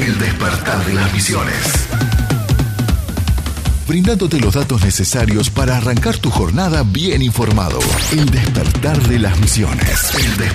El despertar de las misiones. Brindándote los datos necesarios para arrancar tu jornada bien informado. El despertar de las misiones. El despertar